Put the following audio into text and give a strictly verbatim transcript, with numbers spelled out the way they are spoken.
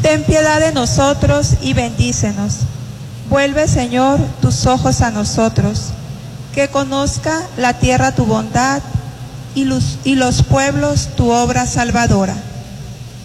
Ten piedad de nosotros y bendícenos. Vuelve, Señor, tus ojos a nosotros, que conozca la tierra tu bondad y los, y los pueblos tu obra salvadora.